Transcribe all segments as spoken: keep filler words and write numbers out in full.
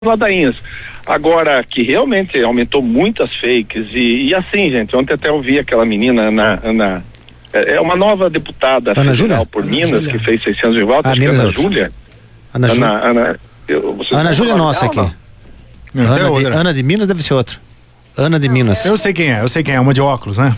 ladainhas. Agora, que realmente aumentou muitas fakes e, e assim, gente, ontem até ouvi aquela menina, Ana, Ana é uma nova deputada Ana federal por Ana Minas, Júlia. que fez seiscentos mil votos, Ah, acho que é Minas Ana Júlia. Ana Júlia. Ana, Ana, eu, Ana Júlia é nossa aqui. Não, Ana, de, outra. Ana de Minas deve ser outra. Ana de Minas. Eu sei quem é, eu sei quem é, uma de óculos, né?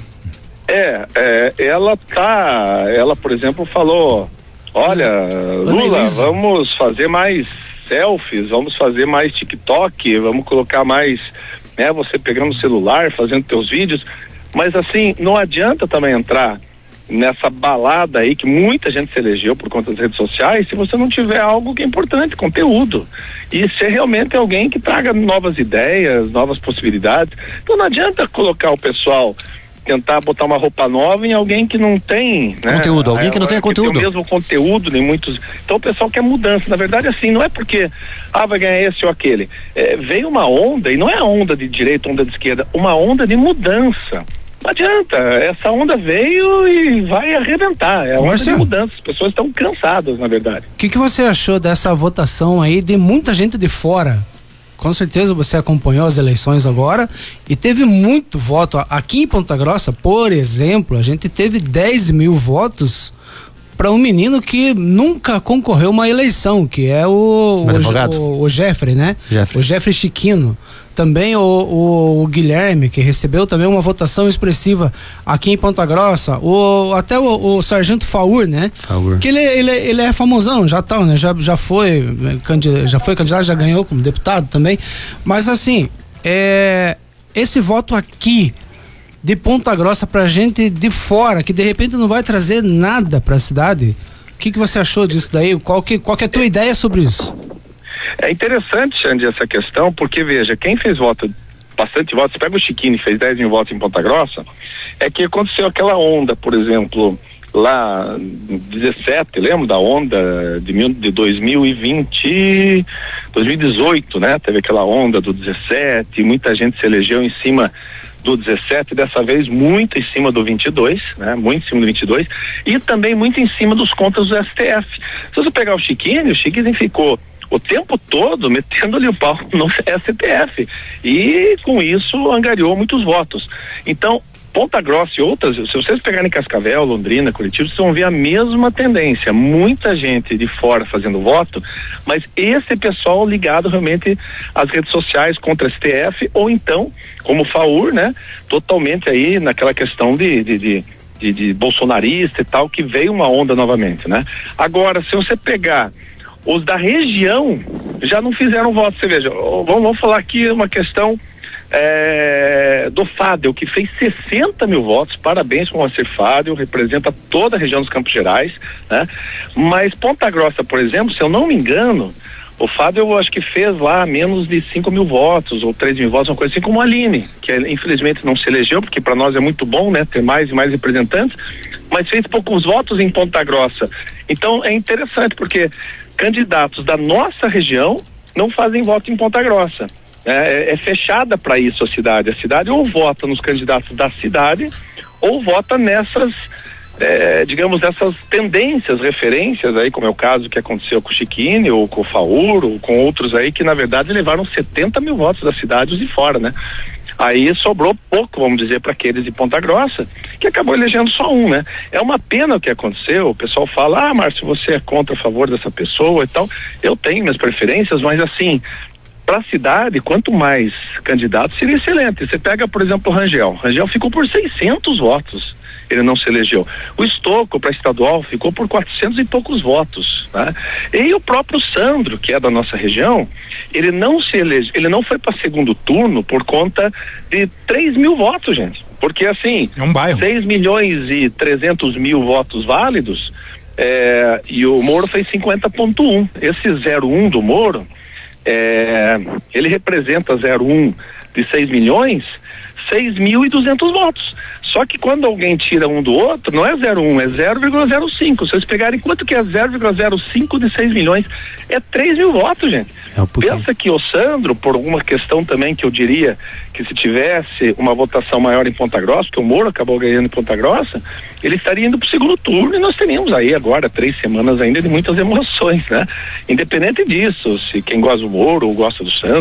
É, é, ela tá, ela, por exemplo, falou, olha, Lula, vamos fazer mais selfies, vamos fazer mais TikTok, vamos colocar mais, né, você pegando o celular, fazendo teus vídeos, mas assim, não adianta também entrar nessa balada aí que muita gente se elegeu por conta das redes sociais se você não tiver algo que é importante, conteúdo, e ser realmente alguém que traga novas ideias, novas possibilidades. Então não adianta colocar o pessoal, tentar botar uma roupa nova em alguém que não tem, né? Conteúdo, alguém que não tenha que conteúdo. Tem o mesmo conteúdo, nem muitos. Então o pessoal quer mudança. Na verdade, assim, não é porque, ah, vai ganhar esse ou aquele. É, veio uma onda, e não é a onda de direita, onda de esquerda, uma onda de mudança. Não adianta, essa onda veio e vai arrebentar, é a onda Márcio, de mudança, as pessoas estão cansadas, na verdade. O que, que você achou dessa votação aí de muita gente de fora? Com certeza você acompanhou as eleições agora e teve muito voto. Aqui em Ponta Grossa, por exemplo, a gente teve dez mil votos para um menino que nunca concorreu a uma eleição, que é o, o, o, o Jeffrey, né? Jeffrey. O Jeffrey Chiquino. Também o, o, o Guilherme, que recebeu também uma votação expressiva aqui em Ponta Grossa. O, até o, o Sargento Faur, né? Faur. Que ele, ele, ele é famosão, já tal, né? Já, já foi já foi candidato, já ganhou como deputado também. Mas assim, é, esse voto aqui de Ponta Grossa pra gente de fora, que de repente não vai trazer nada pra cidade, o que que você achou disso daí? Qual que, qual que é a tua ideia sobre isso? É interessante, Xande, essa questão, porque veja, quem fez voto, bastante votos, pega o Chiquini, fez dez mil votos em Ponta Grossa, é que aconteceu aquela onda, por exemplo, lá em dezessete, lembra da onda de, mil, de dois mil e vinte, dois mil e dezoito, né? Teve aquela onda do dezessete, muita gente se elegeu em cima do dezessete, dessa vez muito em cima do vinte e dois, né? Muito em cima do vinte e dois, e também muito em cima dos contas do S T F. Se você pegar o Chiquini, o Chiquini ficou o tempo todo metendo-lhe o pau no S T F e com isso angariou muitos votos. Então, Ponta Grossa e outras, se vocês pegarem Cascavel, Londrina, Curitiba, vocês vão ver a mesma tendência, muita gente de fora fazendo voto, mas esse pessoal ligado realmente às redes sociais contra o S T F, ou então, como o Faur, né, totalmente aí naquela questão de, de, de, de, de bolsonarista e tal, que veio uma onda novamente, né? Agora, se você pegar os da região, já não fizeram voto, você veja, vamos, vamos falar aqui uma questão É, do Fádel, que fez sessenta mil votos, parabéns para o Moacir Fádel, representa toda a região dos Campos Gerais, né? Mas Ponta Grossa, por exemplo, se eu não me engano, o Fádel eu acho que fez lá menos de cinco mil votos, ou três mil votos, uma coisa assim, como a Aline, que infelizmente não se elegeu, porque para nós é muito bom, né, ter mais e mais representantes, mas fez poucos votos em Ponta Grossa. Então é interessante, porque candidatos da nossa região não fazem voto em Ponta Grossa. É, é fechada para isso a cidade. A cidade ou vota nos candidatos da cidade ou vota nessas, é, digamos, nessas tendências, referências aí, como é o caso que aconteceu com o Chiquini ou com o Faur ou com outros aí que na verdade levaram setenta mil votos da cidade de fora, né? Aí sobrou pouco, vamos dizer, para aqueles de Ponta Grossa, que acabou elegendo só um, né? É uma pena o que aconteceu, o pessoal fala, ah, Márcio, você é contra, a favor dessa pessoa e tal. Eu tenho minhas preferências, mas assim, para a cidade, quanto mais candidatos, seria excelente. Você pega, por exemplo, o Rangel. O Rangel ficou por seiscentos votos. Ele não se elegeu. O Estocco, para estadual, ficou por quatrocentos e poucos votos, né? E o próprio Sandro, que é da nossa região, ele não se elegeu, ele não foi para segundo turno por conta de três mil votos, gente. Porque assim, é um bairro. seis milhões e trezentos mil votos válidos, é, e o Moro fez cinquenta ponto um. Esse zero um do Moro, É, ele representa zero um de seis milhões, seis mil e duzentos votos. Só que quando alguém tira um do outro, não é zero vírgula um, é zero vírgula zero cinco. Se vocês pegarem quanto que é zero vírgula zero cinco de seis milhões, é três mil votos, gente. É um pouquinho. Pensa que o Sandro, por alguma questão também que eu diria que se tivesse uma votação maior em Ponta Grossa, porque o Moro acabou ganhando em Ponta Grossa, ele estaria indo para o segundo turno e nós teríamos aí agora três semanas ainda de muitas emoções, né? Independente disso, se quem gosta do Moro ou gosta do Sandro,